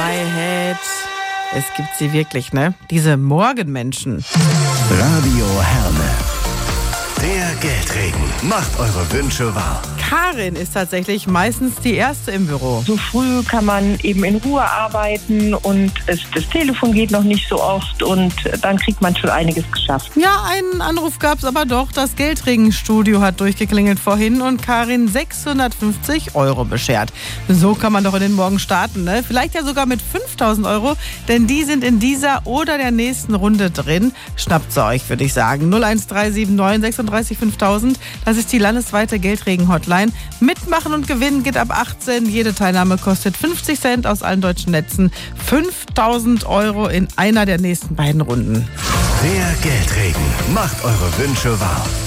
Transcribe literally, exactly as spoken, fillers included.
my head. Es gibt sie wirklich, ne? Diese Morgenmenschen. Radio Herne. Der Geldregen macht eure Wünsche wahr. Karin ist tatsächlich meistens die Erste im Büro. So früh kann man eben in Ruhe arbeiten und es, das Telefon geht noch nicht so oft und dann kriegt man schon einiges geschafft. Ja, einen Anruf gab es aber doch. Das Geldregenstudio hat durchgeklingelt vorhin und Karin sechshundertfünfzig Euro beschert. So kann man doch in den Morgen starten, ne? Vielleicht ja sogar mit fünftausend Euro, denn die sind in dieser oder der nächsten Runde drin. Schnappt sie euch, würde ich sagen. null eins drei sieben neun sechsunddreißig fünftausend, das ist die landesweite Geldregen-Hotline. Mitmachen und gewinnen geht ab achtzehn. Jede Teilnahme kostet fünfzig Cent aus allen deutschen Netzen. fünftausend Euro in einer der nächsten beiden Runden. Der Geldregen macht eure Wünsche wahr.